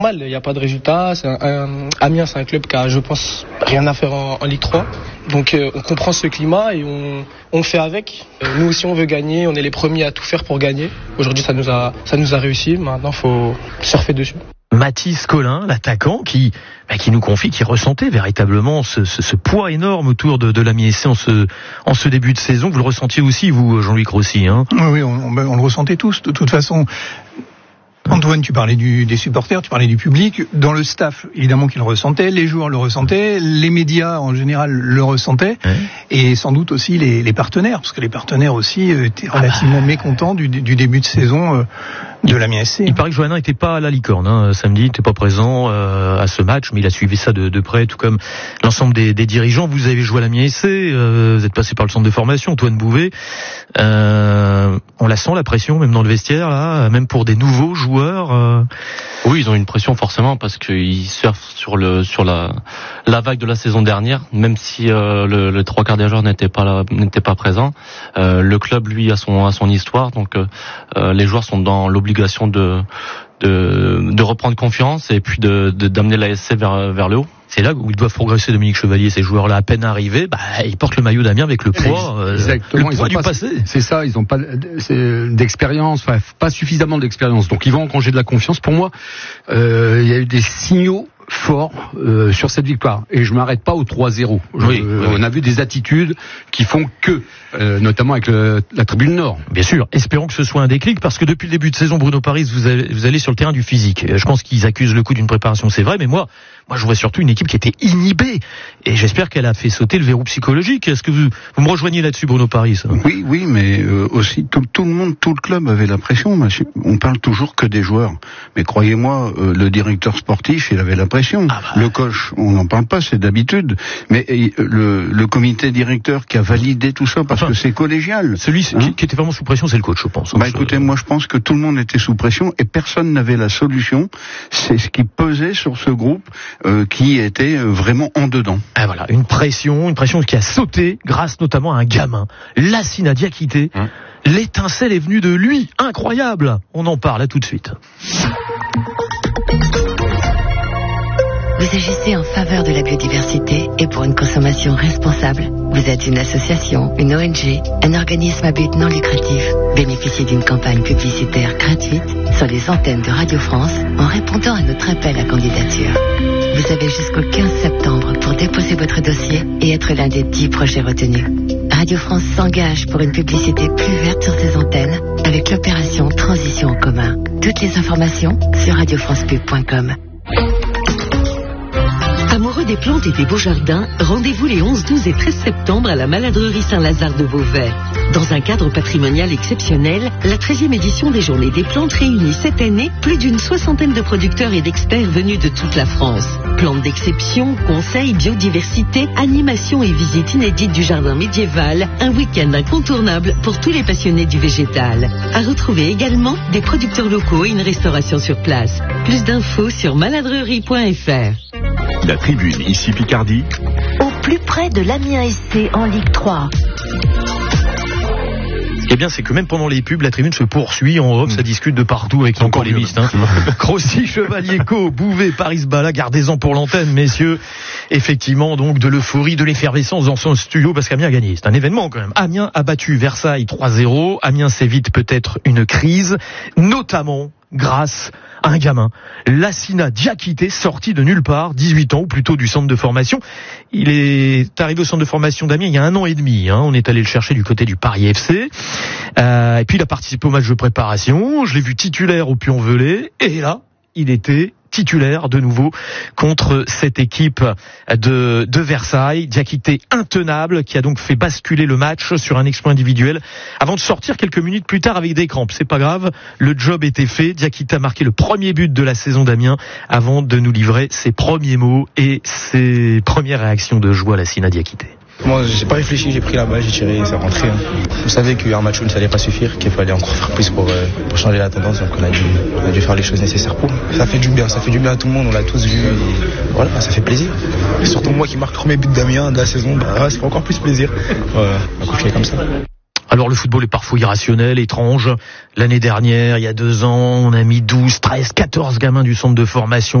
Il n'y a pas de résultat. Amiens, c'est un club qui a, je pense, rien à faire en Ligue 3. Donc on comprend ce climat et on fait avec. Nous aussi on veut gagner, on est les premiers à tout faire pour gagner. Aujourd'hui ça nous a réussi, maintenant il faut surfer dessus. Mathis Collin, l'attaquant, qui nous confie, qui ressentait véritablement ce poids énorme autour de l'Amiens SC en ce début de saison. Vous le ressentiez aussi, vous, Jean-Louis Crossi, hein? Oui, on le ressentait tous, de toute façon. Antoine, tu parlais des supporters, tu parlais du public. Dans le staff, évidemment qu'ils le ressentaient, les joueurs le ressentaient, les médias en général le ressentaient, et sans doute aussi les partenaires, parce que les partenaires aussi étaient relativement mécontents du début de saison de l'Amiens SC. Il paraît que Johannin n'était pas à la licorne samedi, il n'était pas présent à ce match, mais il a suivi ça de près, tout comme l'ensemble des dirigeants. Vous avez joué à l'Amiens SC, vous êtes passé par le centre de formation, Antoine Bouvet. On la sent la pression, même dans le vestiaire, là, même pour des nouveaux joueurs. Oui, ils ont une pression forcément parce qu'ils surfent sur la vague de la saison dernière, même si le trois quarts des joueurs n'étaient pas présents. Le club, lui, a son histoire, donc les joueurs sont dans l'obligation de reprendre confiance et puis d'amener l'ASC vers le haut. C'est là où ils doivent progresser, Dominique Chevalier. Ces joueurs-là, à peine arrivés, ils portent le maillot d'Amiens avec le poids, exactement, le poids du passé. C'est ça, ils n'ont pas d'expérience, pas suffisamment d'expérience. Donc ils vont engranger de la confiance. Pour moi, il y a eu des signaux forts sur cette victoire. Et je m'arrête pas au 3-0. On a vu des attitudes qui font que, notamment avec la tribune Nord. Bien sûr, espérons que ce soit un déclic, parce que depuis le début de saison, Bruno Paris, vous allez sur le terrain du physique. Je pense qu'ils accusent le coup d'une préparation, c'est vrai, mais moi je vois surtout une équipe qui était inhibée, et j'espère qu'elle a fait sauter le verrou psychologique. Est-ce que vous me rejoignez là-dessus, Bruno Paris? Oui, mais aussi tout le monde, tout le club avait la pression. On parle toujours que des joueurs, mais croyez-moi, le directeur sportif, il avait la pression. Le coach, on n'en parle pas, c'est d'habitude, mais le comité directeur qui a validé tout ça, parce que c'est collégial. Celui qui était vraiment sous pression, c'est le coach, je pense. Écoutez, moi je pense que tout le monde était sous pression et personne n'avait la solution. C'est ce qui pesait sur ce groupe qui était vraiment en dedans. Voilà, une pression qui a sauté grâce notamment à un gamin, Lassina Diakité. L'étincelle est venue de lui, incroyable. On en parle tout de suite. Vous agissez en faveur de la biodiversité et pour une consommation responsable. Vous êtes une association, une ONG, un organisme à but non lucratif. Bénéficiez d'une campagne publicitaire gratuite sur les antennes de Radio France en répondant à notre appel à candidature. Vous avez jusqu'au 15 septembre pour déposer votre dossier et être l'un des 10 projets retenus. Radio France s'engage pour une publicité plus verte sur ses antennes avec l'opération Transition en commun. Toutes les informations sur radiofrancepub.com. Amoureux des plantes et des beaux jardins, rendez-vous les 11, 12 et 13 septembre à la Maladrerie Saint-Lazare de Beauvais. Dans un cadre patrimonial exceptionnel, la 13e édition des Journées des plantes réunit cette année plus d'une 60aine de producteurs et d'experts venus de toute la France. Plantes d'exception, conseils, biodiversité, animation et visites inédites du jardin médiéval, un week-end incontournable pour tous les passionnés du végétal. À retrouver également des producteurs locaux et une restauration sur place. Plus d'infos sur maladrerie.fr. La tribune, ici Picardie. Au plus près de l'Amiens SC en Ligue 3. Eh bien, c'est que même pendant les pubs, la tribune se poursuit en off, ça discute de partout avec encore les listes. Crossi, Chevalier, Bouvet, Paris Bala, gardez-en pour l'antenne, messieurs. Effectivement, donc, de l'euphorie, de l'effervescence dans son studio, parce qu'Amiens a gagné. C'est un événement, quand même. Amiens a battu Versailles 3-0. Amiens s'évite peut-être une crise, notamment grâce à un gamin, Lassina Diakité, sorti de nulle part, 18 ans, ou plutôt du centre de formation. Il est arrivé au centre de formation d'Amiens il y a 1 an et demi. On est allé le chercher du côté du Paris FC. Et puis il a participé au match de préparation. Je l'ai vu titulaire au Puy-en-Velay. Et là, il était titulaire de nouveau contre cette équipe de Versailles. Diakité intenable, qui a donc fait basculer le match sur un exploit individuel avant de sortir quelques minutes plus tard avec des crampes. C'est pas grave, le job était fait. Diakité a marqué le premier but de la saison d'Amiens avant de nous livrer ses premiers mots et ses premières réactions de joie. Lassina Diakité. Moi, j'ai pas réfléchi, j'ai pris la balle, j'ai tiré et ça rentrait. On savait qu'un match où ça allait pas suffire, qu'il fallait encore faire plus pour changer la tendance. Donc on a dû faire les choses nécessaires pour. Ça fait du bien à tout le monde, on l'a tous vu. Et voilà, ça fait plaisir. Et surtout moi qui marque le premier but d'Amiens de la saison, ça fait encore plus plaisir. On va continuer comme ça. Alors le football est parfois irrationnel, étrange. L'année dernière, il y a 2 ans, on a mis 12, 13, 14 gamins du centre de formation